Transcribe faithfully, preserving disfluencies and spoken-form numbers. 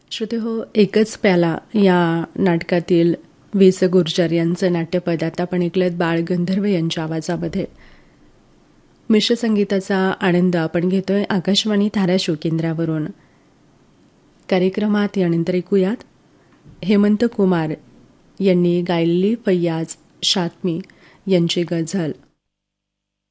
श्रोते हो, एकच प्याला या नाटकातील वि स गुर्जर यांचं नाट्यपद आता आपण ऐकलत बाळ गंधर्व यांच्या आवाजामध्ये. मिश्र संगीताचा आनंद आपण घेतोय आकाशवाणी धाराशिव केंद्रावरून. कार्यक्रमात यानंतर ऐकूयात हेमंत कुमार यांनी गायलेली फैयाज शातमी यांची गझल.